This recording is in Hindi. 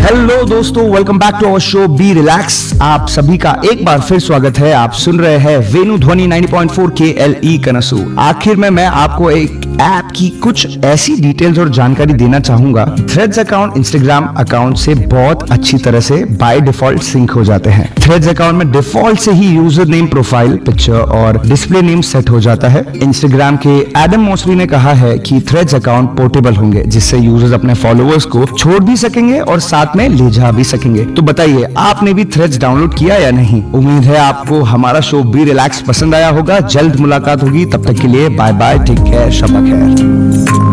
हेलो दोस्तों, welcome back to our show be relax. आप सभी का एक बार फिर स्वागत है। आप सुन रहे हैं वेनु ध्वनि 90.4 KLE कनसू। आखिर में मैं आपको एक ऐप की कुछ ऐसी डिटेल्स और जानकारी देना चाहूंगा। थ्रेड्स अकाउंट इंस्टाग्राम अकाउंट से बहुत अच्छी तरह से बाय डिफॉल्ट सिंक हो जाते हैं। थ्रेड्स अकाउंट में डिफॉल्ट से ही यूजर नेम, प्रोफाइल पिक्चर और डिस्प्ले नेम सेट हो जाता है। इंस्टाग्राम के एडम मोसरी ने कहा है कि थ्रेड्स अकाउंट पोर्टेबल होंगे, जिससे यूजर्स अपने फॉलोअर्स को छोड़ भी सकेंगे और साथ में ले जा भी सकेंगे। तो बताइए, आपने भी थ्रेड्स डाउनलोड किया या नहीं? उम्मीद है आपको हमारा शो बी रिलैक्स पसंद आया होगा। जल्द मुलाकात होगी, तब तक के लिए बाय बाय, टेक केयर, शब खैर।